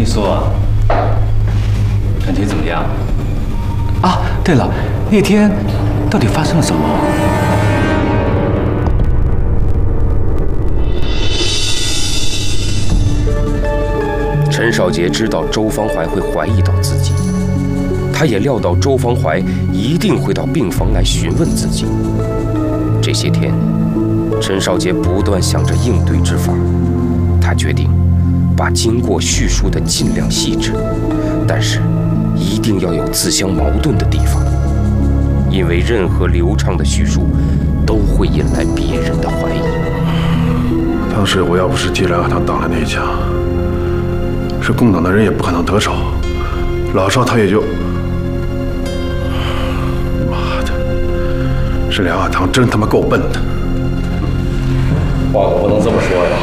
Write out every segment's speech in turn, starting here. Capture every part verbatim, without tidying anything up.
说，感情怎么样？啊，对了，那天到底发生了什么？ 陈少杰知道周芳怀会怀疑到自己，他也料到周芳怀一定会到病房来询问自己。这些天，陈少杰不断想着应对之法，他决定把经过叙述的尽量细致，但是一定要有自相矛盾的地方，因为任何流畅的叙述都会引来别人的怀疑。 当时我要不是替梁海棠挡了那一枪，是共党的人也不可能得手，老少他也就……妈的，是梁海棠真他妈够笨的。 话可不能这么说呀，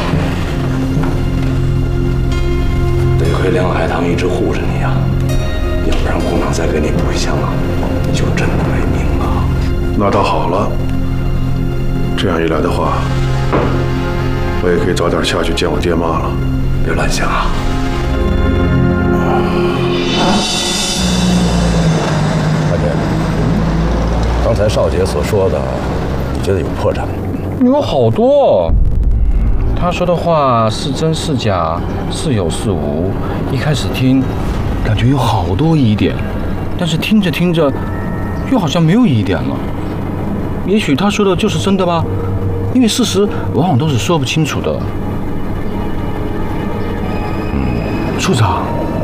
得亏梁海棠一直护着你呀，要不然共党再给你补一枪啊，你就真的没命了。 那倒好了，这样一来的话，我也可以早点下去见我爹妈了。 别乱想啊！大姐，刚才少杰所说的，你觉得有破绽吗？ 有好多，他说的话是真是假，是有是无。一开始听，感觉有好多疑点，但是听着听着，又好像没有疑点了。也许他说的就是真的吧，因为事实往往都是说不清楚的。嗯，处长，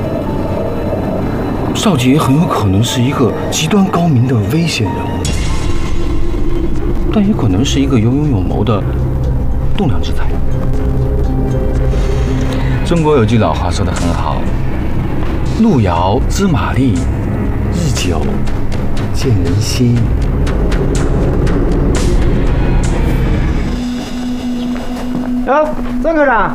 少杰很有可能是一个极端高明的危险人物。但也可能是一个有勇有谋的栋梁之才。中国有句老话说得很好：“路遥知马力，日久见人心。” 哟，曾科长。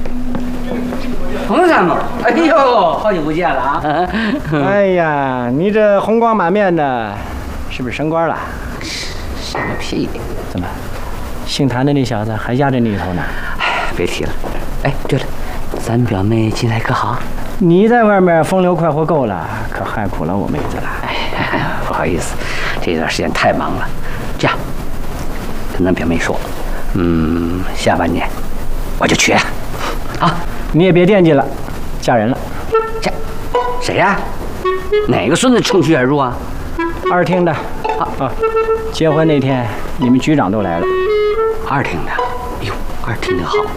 彭参谋，哎呦，好久不见了啊！ 哎呀，你这红光满面的，是不是升官了？ 闪个屁！ 怎么，姓谭的那小子还压着你一头呢？ 哎，别提了。哎，对了，咱表妹近来可好？ 你在外面风流快活够了，可害苦了我妹子了。 哎，不好意思，这段时间太忙了。这样，跟咱表妹说，嗯，下半年我就娶了。啊， 你也别惦记了，嫁人了。 这谁呀？哪个孙子趁虚而入啊？ 二厅的。啊啊！结婚那天，你们局长都来了。 二厅的，哎呦，二厅的好。